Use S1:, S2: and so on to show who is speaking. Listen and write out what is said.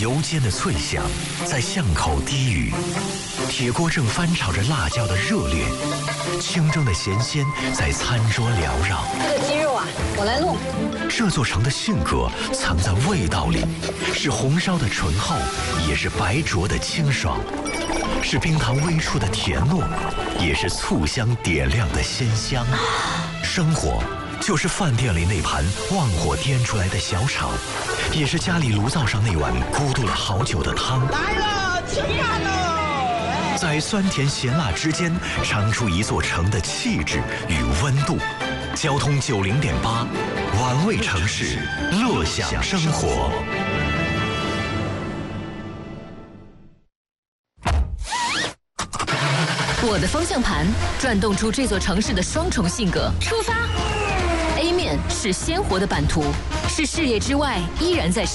S1: 油煎的脆香，在巷口低语。铁锅正翻炒着辣椒的热烈，清蒸的咸鲜在餐桌缭绕。
S2: 这个鸡肉啊，我来弄。
S1: 这座城的性格藏在味道里，是红烧的醇厚，也是白灼的清爽，是冰糖微触的甜糯，也是醋香点亮的鲜香。生活就是饭店里那盘旺火颠出来的小炒，也是家里炉灶上那碗咕嘟了好久的汤。
S3: 来了，吃饭喽！
S1: 在酸甜咸辣之间，尝出一座城的气质与温度。交通90.8，玩味城市，乐享生活。
S4: 我的方向盘转动出这座城市的双重性格。出发 ！A 面是鲜活的版图，是视野之外依然在